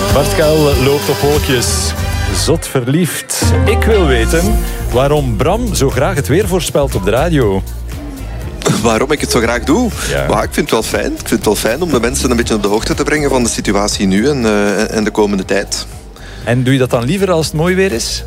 Bart Kuil loopt op wolkjes. Zot verliefd. Ik wil weten waarom Bram zo graag het weer voorspelt op de radio. Waarom ik het zo graag doe? Ja. Maar ik vind het wel fijn. Ik vind het wel fijn om de mensen een beetje op de hoogte te brengen van de situatie nu en de komende tijd. En doe je dat dan liever als het mooi weer is?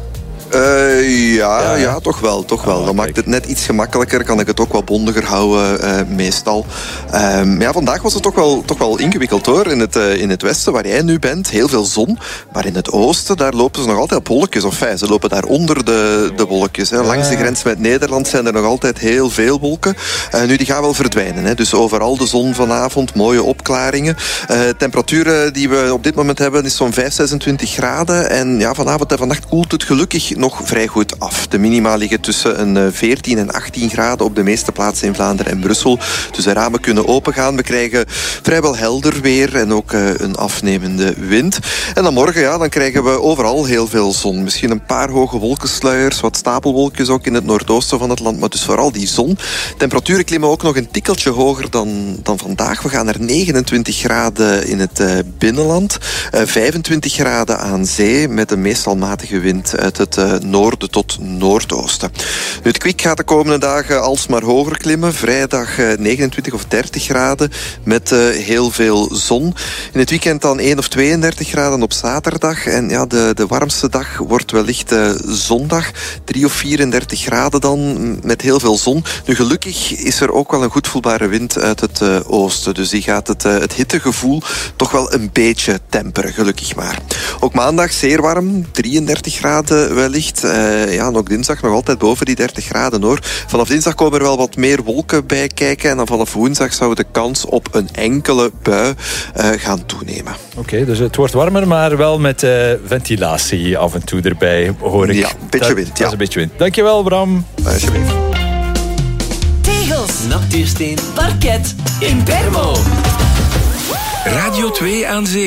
Ja, toch wel. Dan maakt het net iets gemakkelijker. Kan ik het ook wat bondiger houden, meestal. Maar ja, vandaag was het toch wel ingewikkeld, hoor. In het westen, waar jij nu bent, heel veel zon. Maar in het oosten, daar lopen ze nog altijd op wolkjes. Of ze lopen daar onder de wolkjes. Hè. Langs de grens met Nederland zijn er nog altijd heel veel wolken. Nu, die gaan wel verdwijnen. Hè. Dus overal de zon vanavond, mooie opklaringen. Temperaturen die we op dit moment hebben, is zo'n 26 graden. En ja, vanavond en vannacht koelt het gelukkig nog vrij goed af. De minima liggen tussen een 14 en 18 graden op de meeste plaatsen in Vlaanderen en Brussel. Dus de ramen kunnen opengaan. We krijgen vrijwel helder weer en ook een afnemende wind. En dan morgen, dan krijgen we overal heel veel zon. Misschien een paar hoge wolkensluiers, wat stapelwolkjes ook in het noordoosten van het land, maar dus vooral die zon. Temperaturen klimmen ook nog een tikkeltje hoger dan vandaag. We gaan naar 29 graden in het binnenland, 25 graden aan zee met een meestal matige wind uit het noorden tot noordoosten. Nu, het kwik gaat de komende dagen alsmaar hoger klimmen. Vrijdag 29 of 30 graden met heel veel zon. In het weekend dan 1 of 32 graden op zaterdag. En ja, de warmste dag wordt wellicht zondag. 3 of 34 graden dan met heel veel zon. Nu, gelukkig is er ook wel een goed voelbare wind uit het oosten. Dus die gaat het hittegevoel toch wel een beetje temperen, gelukkig maar. Ook maandag zeer warm, 33 graden wellicht. En ook dinsdag nog altijd boven die 30 graden, hoor. Vanaf dinsdag komen er wel wat meer wolken bij kijken. En dan vanaf woensdag zou de kans op een enkele bui gaan toenemen. Oké, dus het wordt warmer, maar wel met ventilatie af en toe erbij, hoor ik. Ja, een beetje wind. Dat is een beetje wind. Dankjewel, Bram. Alsjeblieft. Tegels, natuursteen, parket, Impermo. Radio 2 aan Zee.